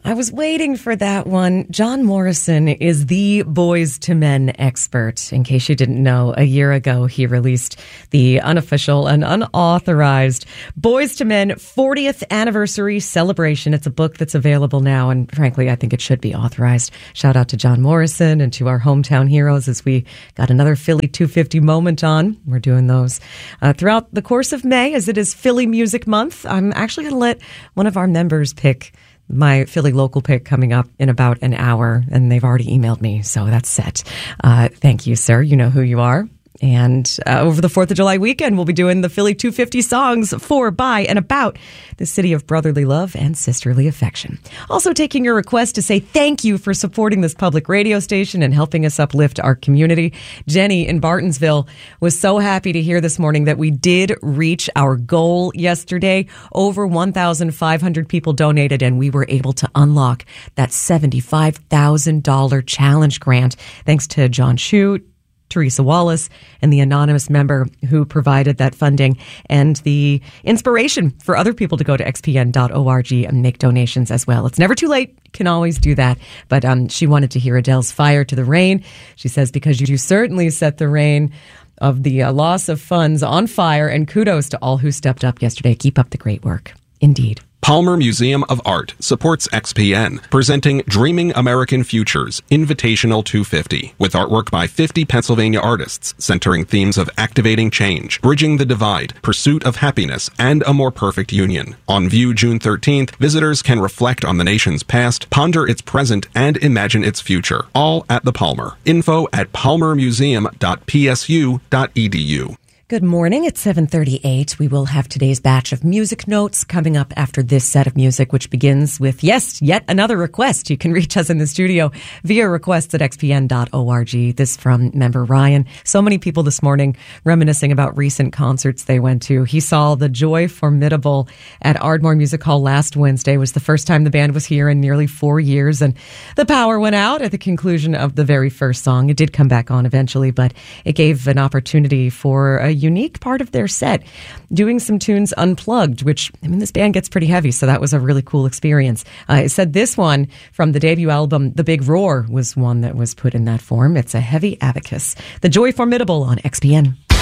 I was waiting for that one. John Morrison is the Boyz II Men expert. In case you didn't know, a year ago he released the unofficial and unauthorized Boyz II Men 40th anniversary celebration. It's a book that's available now, and frankly, I think it should be authorized. Shout out to John Morrison and to our hometown heroes as we got another Philly 250 moment on. We're doing those throughout the course of May, as it is Philly Music Month. I'm actually going to let one of our members pick my Philly local pick coming up in about an hour, and they've already emailed me, so that's set. Thank you, sir. You know who you are. And over the 4th of July weekend, we'll be doing the Philly 250 songs for, by, and about the city of brotherly love and sisterly affection. Also taking your request to say thank you for supporting this public radio station and helping us uplift our community. Jenny in Bartonsville was so happy to hear this morning that we did reach our goal yesterday. Over 1,500 people donated, and we were able to unlock that $75,000 challenge grant thanks to John Shute, Teresa Wallace, and the anonymous member who provided that funding and the inspiration for other people to go to xpn.org and make donations as well. It's never too late. You can always do that. But she wanted to hear Adele's Fire to the Rain. She says, because you certainly set the rain of the loss of funds on fire, and kudos to all who stepped up yesterday. Keep up the great work. Indeed. Palmer Museum of Art supports XPN, presenting Dreaming American Futures Invitational 250, with artwork by 50 Pennsylvania artists centering themes of activating change, bridging the divide, pursuit of happiness, and a more perfect union. On view June 13th, visitors can reflect on the nation's past, ponder its present, and imagine its future. All at the Palmer. Info at palmermuseum.psu.edu. Good morning. It's 7:38. We will have today's batch of music notes coming up after this set of music, which begins with, yes, yet another request. You can reach us in the studio via requests at xpn.org. This from member Ryan. So many people this morning reminiscing about recent concerts they went to. He saw the Joy Formidable at Ardmore Music Hall last Wednesday. It was the first time the band was here in nearly 4 years, and the power went out at the conclusion of the very first song. It did come back on eventually, but it gave an opportunity for a unique part of their set, doing some tunes unplugged, which, I mean, this band gets pretty heavy, so that was a really cool experience. It said this one from the debut album, The Big Roar, was one that was put in that form. It's a heavy abacus. The Joy Formidable on XPN.